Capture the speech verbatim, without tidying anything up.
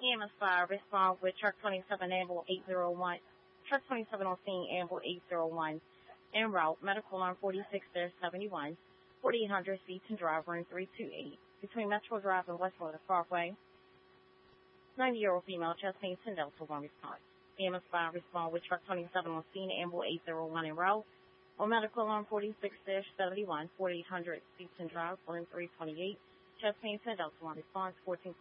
E M S five respond with truck twenty-seven ambulance eight zero one. Truck twenty-seven on scene ambulance eight zero one. En route, medical alarm forty-six seventy-one. forty-eight hundred Seaton Drive, room three two eight. Between Metro Drive and Westwood Parkway. ninety-year-old female, chest pain, ten Delta one response. E M S five respond with truck twenty-seven on scene ambulance eight zero one en route. On medical alarm forty-six seventy-one. forty-eight hundred Seaton Drive, room three twenty-eight. Chest pain, ten Delta one response. fourteen